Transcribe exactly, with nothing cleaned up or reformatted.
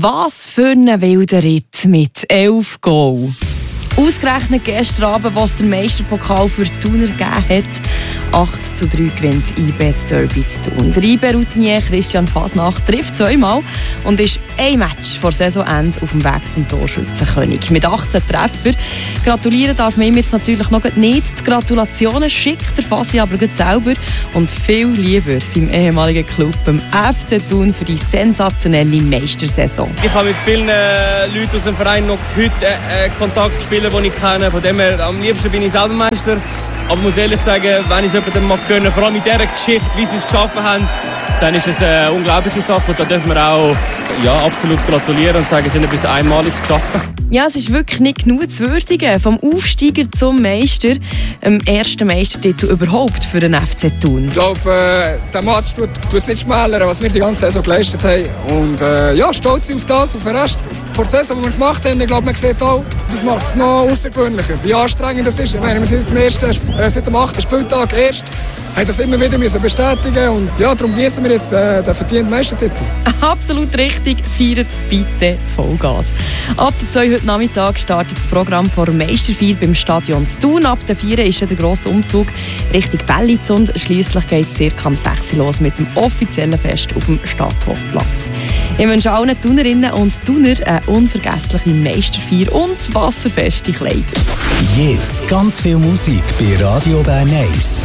Was für ein wilder Ritt mit elf Goal. Ausgerechnet gestern Abend, was der Meisterpokal für die Thuner gegeben hat. acht zu drei gewinnt I B das Derby zu Thun. Der I B-Routinier Christian Fasnacht trifft zweimal und ist ein Match vor Saisonende auf dem Weg zum Torschützenkönig. Mit achtzehn Treffer. Gratulieren darf man ihm jetzt natürlich noch nicht. Die Gratulationen schickt der Fasi aber selber und viel lieber seinem ehemaligen Club, dem F C Thun, für die sensationelle Meistersaison. Ich habe mit vielen äh, Leuten aus dem Verein noch heute äh, Kontakt Spieler, die ich kenne. Von dem her, am liebsten bin ich selber Meister. Aber ich muss ehrlich sagen, wenn ich es jemandem mal gönnen, vor allem mit dieser Geschichte, wie sie es geschaffen haben, dann ist es eine unglaubliche Sache. Und da dürfen wir auch ja, absolut gratulieren und sagen, sie haben etwas Einmaliges geschaffen. Ja, es ist wirklich nicht genug zu würdigen. Vom Aufsteiger zum Meister, dem ersten Meistertitel überhaupt für den F C Thun. Ich glaube, äh, der Match tut, tut es nicht schmälern, was wir die ganze Saison geleistet haben. Und äh, ja, stolz auf das, auf den Rest der Saison, die wir gemacht haben. Ich glaube, man sieht auch, das macht es noch außergewöhnlicher. Wie anstrengend das ist. Ich meine, wir sind am ersten, äh, seit dem achten Spieltag erst, haben das immer wieder müssen bestätigen und ja, darum genießen wir jetzt äh, den verdienten Meistertitel. Absolut richtig, feiert bitte Vollgas. Ab der zwei heute Nachmittag startet das Programm vor Meisterfeier beim Stadion zu Thun. Ab der vier ist ja der grosse Umzug Richtung Bellitz und schliesslich geht es circa um sechs Uhr los mit dem offiziellen Fest auf dem Stadthofplatz. Ich wünsche allen Thunerinnen und Thuner eine unvergessliche Meisterfeier und wasserfeste Kleider. Jetzt ganz viel Musik bei Radio Bern eins.